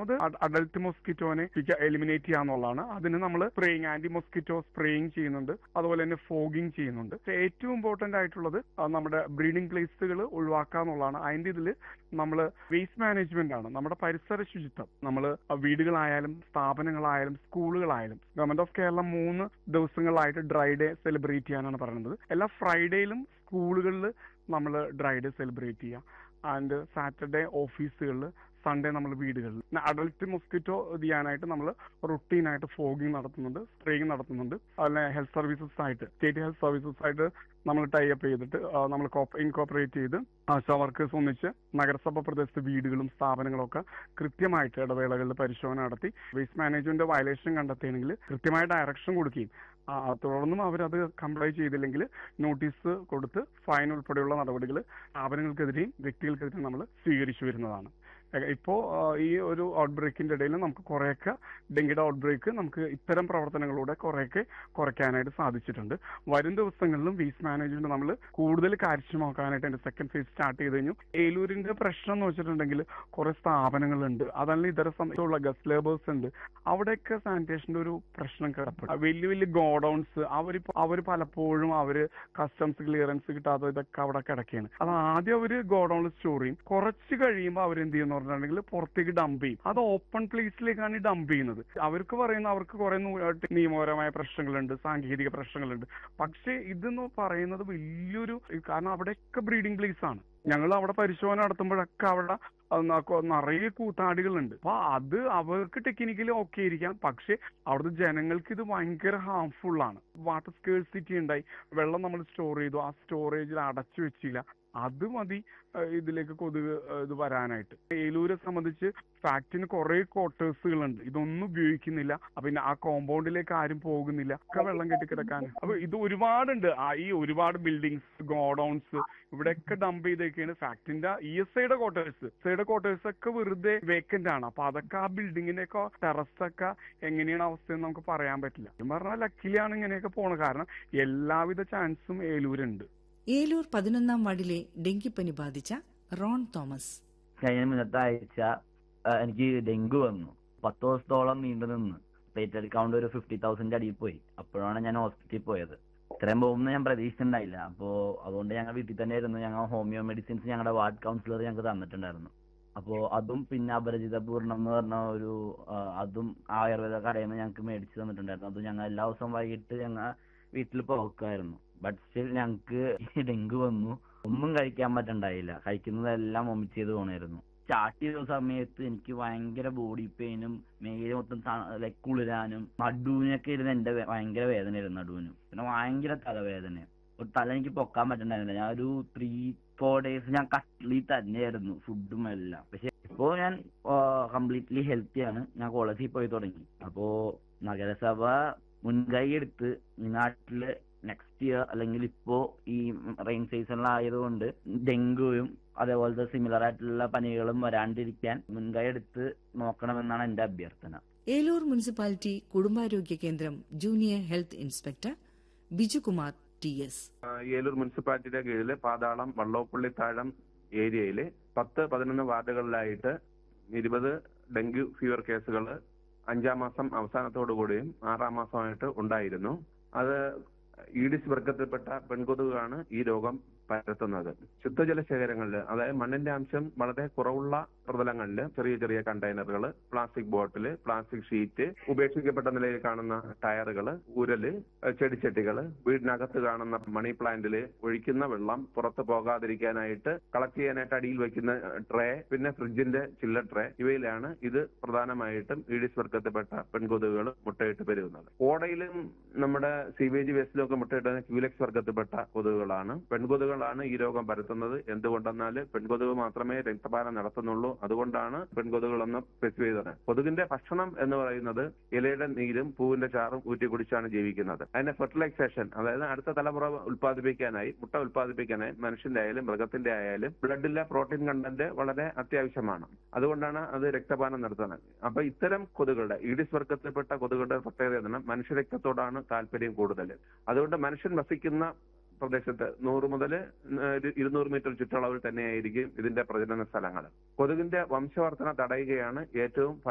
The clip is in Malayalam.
രണ്ടാമത് അഡൽട്ട് മൊസ്കിറ്റോനെ എലിമിനേറ്റ് ചെയ്യാന്നുള്ളതാണ്. അതിന് നമ്മൾ സ്പ്രേയിങ്, ആന്റി മൊസ്കിറ്റോ സ്പ്രേയിങ് ചെയ്യുന്നുണ്ട്, അതുപോലെ തന്നെ ഫോഗിങ് ചെയ്യുന്നുണ്ട്. ഏറ്റവും ഇമ്പോർട്ടന്റ് ആയിട്ടുള്ളത് നമ്മുടെ ബ്രീഡിംഗ് പ്ലേസുകൾ ഒഴിവാക്കുക എന്നുള്ളതാണ്. അതിന്റെ ഇതിൽ നമ്മൾ വേസ്റ്റ് മാനേജ്മെന്റ് ആണ്, നമ്മുടെ പരിസര ശുചിത്വം. നമ്മൾ വീടുകളായാലും സ്ഥാപനങ്ങളായാലും സ്കൂളുകളായാലും government of Keralam 3 ദിവസങ്ങളിലായിട്ട് dry day celebrate ചെയ്യാനാണ് പറയുന്നത്. എല്ലാ ഫ്രൈഡേയിലും സ്കൂളുകളിൽ നമ്മൾ ഡ്രൈ ഡേ സെലിബ്രേറ്റ് ചെയ്യാം. ആൻഡ് സാറ്റർഡേ ഓഫീസുകളിൽ, സൺഡേ നമ്മൾ വീടുകളിൽ. അഡൽട്ട് മൊസ്കിറ്റോ ചെയ്യാനായിട്ട് നമ്മൾ റുട്ടീനായിട്ട് ഫോഗിങ് നടത്തുന്നുണ്ട്, സ്പ്രേയിങ് നടത്തുന്നുണ്ട്. അതുപോലെ ഹെൽത്ത് സർവീസസ് ആയിട്ട്, സ്റ്റേറ്റ് ഹെൽത്ത് സർവീസസ് ആയിട്ട് നമ്മൾ ടൈ അപ്പ് ചെയ്തിട്ട് നമ്മൾ ഇൻകോപ്പറേറ്റ് ചെയ്ത് ആശാ വർക്കേഴ്സ് ഒന്നിച്ച് നഗരസഭ പ്രദേശത്ത് വീടുകളും സ്ഥാപനങ്ങളും ഒക്കെ കൃത്യമായിട്ട് ഇടവേളകളിൽ പരിശോധന നടത്തി വേസ്റ്റ് മാനേജ്മെന്റ് വയലേഷൻ കണ്ടെത്തുകയാണെങ്കിൽ കൃത്യമായ ഡയറക്ഷൻ കൊടുക്കുകയും തുടർന്നും അവരത് കംപ്ലൈ ചെയ്തില്ലെങ്കിൽ നോട്ടീസ് കൊടുത്ത് ഫൈൻ ഉൾപ്പെടെയുള്ള നടപടികൾ സ്ഥാപനങ്ങൾക്കെതിരെയും വ്യക്തികൾക്കെതിരെയും നമ്മൾ സ്വീകരിച്ചു വരുന്നതാണ്. ഇപ്പോ ഈ ഒരു ഔട്ട് ബ്രേക്കിന്റെ ഇടയിൽ നമുക്ക് കുറെയൊക്കെ ഡെങ്കിയുടെ ഔട്ട് ബ്രേക്ക് നമുക്ക് ഇത്തരം പ്രവർത്തനങ്ങളിലൂടെ കുറെയൊക്കെ കുറയ്ക്കാനായിട്ട് സാധിച്ചിട്ടുണ്ട്. വരും ദിവസങ്ങളിലും വേസ്റ്റ് മാനേജ്മെന്റ് നമ്മൾ കൂടുതൽ കാര്യക്ഷമമാക്കാനായിട്ട് എന്റെ സെക്കൻഡ് ഫേസ് സ്റ്റാർട്ട് ചെയ്ത് കഴിഞ്ഞു. ഏലൂരിന്റെ പ്രശ്നം എന്ന് വെച്ചിട്ടുണ്ടെങ്കിൽ കുറെ സ്ഥാപനങ്ങളുണ്ട്, അതല്ല ഇതര സംബന്ധിച്ചുള്ള ഗസ്റ്റ് ലേബേഴ്സ് ഉണ്ട്. അവിടെയൊക്കെ സാനിറ്റേഷന്റെ ഒരു പ്രശ്നം കിടപ്പുണ്ട്. വലിയ വലിയ ഗോഡൌൺസ് അവര് പലപ്പോഴും കസ്റ്റംസ് ക്ലിയറൻസ് കിട്ടാതെ ഇതൊക്കെ അവിടെ കിടക്കുകയാണ്. അത് ആദ്യം അവര് ഗോഡൌണിൽ സ്റ്റോർ ചെയ്യും, കുറച്ച് കഴിയുമ്പോൾ അവരെന്ത് ചെയ്യുന്നു പറഞ്ഞിട്ടുണ്ടെങ്കിൽ പുറത്തേക്ക് ഡംപ് ചെയ്യും. അത് ഓപ്പൺ പ്ലേസിലേക്കാണ് ഈ ഡംപ് ചെയ്യുന്നത്. അവർക്ക് കുറെ നിയമപരമായ പ്രശ്നങ്ങളുണ്ട്, സാങ്കേതിക പ്രശ്നങ്ങളുണ്ട്. പക്ഷേ ഇതെന്ന് പറയുന്നത് വലിയൊരു, കാരണം അവിടെയൊക്കെ ബ്രീഡിംഗ് പ്ലേസ് ആണ്. ഞങ്ങൾ അവിടെ പരിശോധന നടത്തുമ്പോഴൊക്കെ അവിടെ നിറയെ കൂത്താടികളുണ്ട്. അപ്പൊ അത് അവർക്ക് ടെക്നിക്കലി ഓക്കെ ആയിരിക്കാം, പക്ഷെ അവിടുത്തെ ജനങ്ങൾക്ക് ഇത് ഭയങ്കര ഹാംഫുൾ ആണ്. വാട്ടർ സ്കേഴ്സിറ്റി ഉണ്ടായി, വെള്ളം നമ്മൾ സ്റ്റോർ ചെയ്തു, ആ സ്റ്റോറേജിൽ അടച്ചു വെച്ചില്ല. അത് മതി ഇതിലേക്ക് കൊതുക് ഇത് വരാനായിട്ട്. ഏലൂരെ സംബന്ധിച്ച് ഫാക്ടറിന് കുറെ ക്വാർട്ടേഴ്സുകളുണ്ട്, ഇതൊന്നും ഉപയോഗിക്കുന്നില്ല. പിന്നെ ആ കോമ്പൗണ്ടിലേക്ക് ആരും പോകുന്നില്ല, ഒക്കെ വെള്ളം കെട്ടിക്കിടക്കാൻ. അപ്പൊ ഇത് ഒരുപാടുണ്ട്. ഈ ഒരുപാട് ബിൽഡിങ്സ്, ഗോഡൌൺസ് ഇവിടെയൊക്കെ ഡംപ് ചെയ്തേക്കാണ്. ഫാക്ടറിന്റെ ESIയുടെ ക്വാർട്ടേഴ്സ് ഒക്കെ വെറുതെ വേക്കന്റ് ആണ്. അപ്പൊ അതൊക്കെ ആ ബിൽഡിങ്ങിന്റെ ഒക്കെ ടെറസൊക്കെ എങ്ങനെയാണ് അവസ്ഥയെന്ന് നമുക്ക് പറയാൻ പറ്റില്ല. എന്ന് പറഞ്ഞാൽ ലക്കിലാണ് ഇങ്ങനെയൊക്കെ പോണത്, കാരണം എല്ലാവിധ ചാൻസും ഏലൂരുണ്ട്. ഏലൂർ 11-ാം വാർഡിലെ ഡെങ്കിപ്പനി ബാധിച്ച റോൺ തോമസ്. കഴിഞ്ഞ മുന്നത്തെ ആഴ്ച എനിക്ക് ഡെങ്കു വന്നു. 10 ദിവസത്തോളം നീണ്ടു നിന്ന് പ്ലേറ്റ്ലെറ്റ് കൗണ്ട് ഒരു 50,000 അടിയിൽ പോയി. അപ്പോഴാണ് ഞാൻ ഹോസ്പിറ്റലിൽ പോയത്. ഇത്രയും പോകുമെന്ന് ഞാൻ പ്രതീക്ഷിച്ചിട്ടുണ്ടായില്ല. അപ്പോൾ അതുകൊണ്ട് ഞങ്ങൾ വീട്ടിൽ തന്നെ ആയിരുന്നു. ഞങ്ങൾ ഹോമിയോ മെഡിസിൻസ് ഞങ്ങളുടെ വാർഡ് കൗൺസിലർ ഞങ്ങൾക്ക് തന്നിട്ടുണ്ടായിരുന്നു. അപ്പോൾ അതും പിന്നെ അപരിചിത പൂർണ്ണം എന്ന് പറഞ്ഞ ഒരു അതും ആയുർവേദ കടയിൽ നിന്ന് ഞങ്ങൾക്ക് മേടിച്ച് തന്നിട്ടുണ്ടായിരുന്നു. അതും ഞങ്ങൾ എല്ലാ ദിവസവും വൈകിട്ട് ഞങ്ങൾ വീട്ടിൽ പോക്കായിരുന്നു. ബട്ട് സ്റ്റിൽ ഞങ്ങൾക്ക് ഡെങ്കു വന്നു. ഒന്നും കഴിക്കാൻ പറ്റണ്ടായില്ല, കഴിക്കുന്നതെല്ലാം വൊമിറ്റ് ചെയ്ത് പോണായിരുന്നു. സ്റ്റാർട്ട് ചെയ്ത സമയത്ത് എനിക്ക് ഭയങ്കര ബോഡി പെയിനും മേല് മൊത്തം കുളിരാനും നടുവിനൊക്കെ ഇരുന്ന് എന്റെ ഭയങ്കര വേദനയായിരുന്നു. നടുവിനും പിന്നെ ഭയങ്കര തലവേദന. ഒരു തല എനിക്ക് പൊക്കാൻ പറ്റണ്ടായിരുന്നില്ല. ഞാൻ ഒരു 3-4 ഡേയ്സ് ഞാൻ കട്ടിലിൽ തന്നെയായിരുന്നു, ഫുഡും എല്ലാം. പക്ഷെ ഇപ്പോ ഞാൻ കംപ്ലീറ്റ്ലി ഹെൽത്തിയാണ്. ഞാൻ കോളേജിൽ പോയി തുടങ്ങി. അപ്പോ നഗരസഭ മുൻകൈ എടുത്ത് ഈ നാട്ടില് നെക്സ്റ്റ് ഇയർ അല്ലെങ്കിൽ ഇപ്പോ ഈ റെയിൻ സീസണിലായതുകൊണ്ട് ഡെങ്കുവും അതേപോലത്തെ സിമിലർ ആയിട്ടുള്ള പനികളും വരാണ്ടിരിക്കാൻ മുൻകൈ എടുത്ത് നോക്കണമെന്നാണ് എന്റെ അഭ്യർത്ഥന. ഏലൂർ മുനിസിപ്പാലിറ്റി കുടുംബാരോഗ്യ കേന്ദ്രം junior health inspector Bijukumar TS. Eloor മുനിസിപ്പാലിറ്റിയുടെ കീഴില് പാതാളം, വള്ളോപ്പള്ളി താഴം ഏരിയയിലെ 10-11 വാർഡുകളിലായിട്ട് 20 ഡെങ്കു ഫീവർ കേസുകൾ 5-ാം മാസം അവസാനത്തോടു കൂടിയും 6-ാം മാസമായിട്ട് ഉണ്ടായിരുന്നു. അത് ഈഡിസ് വർഗത്തിൽപ്പെട്ട പെൺകൊതുകാണ് ഈ രോഗം പരത്തുന്നത്. ശുദ്ധജല ശേഖരങ്ങളിൽ, അതായത് മണ്ണിന്റെ അംശം വളരെ കുറവുള്ള പ്രതലങ്ങളിൽ ചെറിയ ചെറിയ കണ്ടെയ്നറുകൾ, പ്ലാസ്റ്റിക് ബോട്ടില്, പ്ലാസ്റ്റിക് ഷീറ്റ്, ഉപേക്ഷിക്കപ്പെട്ട നിലയിൽ കാണുന്ന ടയറുകള്, ഉരല്, ചെടിച്ചട്ടികള്, വീടിനകത്ത് കാണുന്ന മണി പ്ലാന്റില് ഒഴിക്കുന്ന വെള്ളം പുറത്ത് പോകാതിരിക്കാനായിട്ട് കളക്ട് ചെയ്യാനായിട്ട് അടിയിൽ വയ്ക്കുന്ന ട്രേ, പിന്നെ ഫ്രിഡ്ജിന്റെ ചില്ലർ ട്രേ, ഇവയിലാണ് ഇത് പ്രധാനമായിട്ടും ഈഡിസ് വർഗത്തിൽപ്പെട്ട പെൺകൊതുകുകൾ മുട്ടയിട്ട് പെരുകുന്നത്. ഓടയിലും നമ്മുടെ സീവേജ് വേസ്റ്റിലും ഒക്കെ മുട്ടയിടുന്ന ക്യൂലെക്സ് വർഗത്തിൽപ്പെട്ട കൊതുകുകളാണ്. പെൺകൊതുകുകളാണ് ഈ രോഗം പരത്തുന്നത്. എന്തുകൊണ്ടെന്നാൽ പെൺകൊതുക് മാത്രമേ രക്തപാനം നടത്തുന്നുള്ളൂ. അതുകൊണ്ടാണ് പെൺകൊതുകുകളെന്ന് സ്പെസിഫൈ ചെയ്തത്. കൊതുകിന്റെ ഭക്ഷണം എന്ന് പറയുന്നത് ഇലയുടെ നീരും പൂവിന്റെ ചാറും ഊറ്റി കുടിച്ചാണ് ജീവിക്കുന്നത്. അതിന്റെ ഫെർട്ടിലൈസേഷൻ, അതായത് അടുത്ത തലമുറ ഉത്പാദിപ്പിക്കാനായി, മുട്ട ഉത്പാദിപ്പിക്കാനായി മനുഷ്യന്റെ ആയാലും മൃഗത്തിന്റെ ആയാലും ബ്ലഡിലെ പ്രോട്ടീൻ കണ്ടന്റ് വളരെ അത്യാവശ്യമാണ്. അതുകൊണ്ടാണ് അത് രക്തപാനം നടത്തുന്നത്. അപ്പൊ ഇത്തരം കൊതുകുകളുടെ, ഈഡിസ് വർഗത്തിൽപ്പെട്ട കൊതുകുകളുടെ പ്രത്യേകത മനുഷ്യരക്തത്തോടാണ് താല്പര്യം കൂടുതൽ. അതുകൊണ്ട് മനുഷ്യൻ വസിക്കുന്ന പ്രദേശത്ത് 100 മുതൽ 200 മീറ്റർ ചുറ്റളവിൽ തന്നെയായിരിക്കും ഇതിന്റെ പ്രജനന സ്ഥലങ്ങൾ. കൊതുകിന്റെ വംശവർധന തടയുകയാണ് ഏറ്റവും